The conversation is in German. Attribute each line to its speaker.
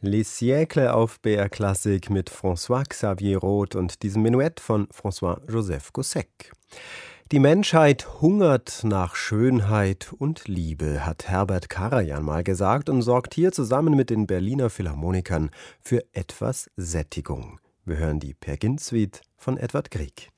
Speaker 1: Les Siècles auf BR Klassik mit François-Xavier Roth und diesem Menuett von François-Joseph Gossec. Die Menschheit hungert nach Schönheit und Liebe, hat Herbert Karajan mal gesagt und sorgt hier zusammen mit den Berliner Philharmonikern für etwas Sättigung. Wir hören die Peer Gynt Suite von Edvard Grieg.